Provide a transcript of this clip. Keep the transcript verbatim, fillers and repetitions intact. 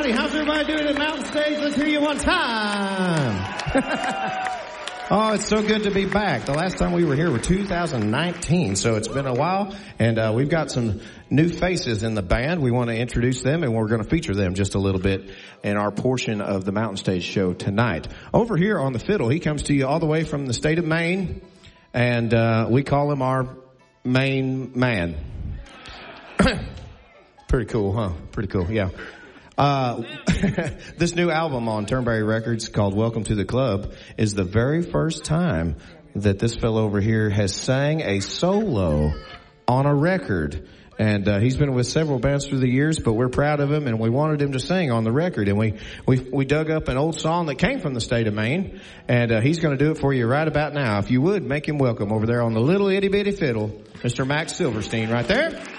Howdy, how's everybody doing at Mountain Stage? Let's hear you one time. Oh, it's so good to be back. The last time we were here was two thousand nineteen, so it's been a while, and uh, we've got some new faces in the band. We want to introduce them, and we're going to feature them just a little bit in our portion of the Mountain Stage show tonight. Over here on the fiddle, he comes to you all the way from the state of Maine, and uh, we call him our Maine man. Pretty cool, huh? Pretty cool, yeah. Uh, this new album on Turnberry Records called Welcome to the Club is the very first time that this fellow over here has sang a solo on a record. And, uh, he's been with several bands through the years, but we're proud of him and we wanted him to sing on the record. And we, we, we dug up an old song that came from the state of Maine, and, uh, he's gonna do it for you right about now. If you would, make him welcome over there on the little itty bitty fiddle, Mister Max Silverstein right there.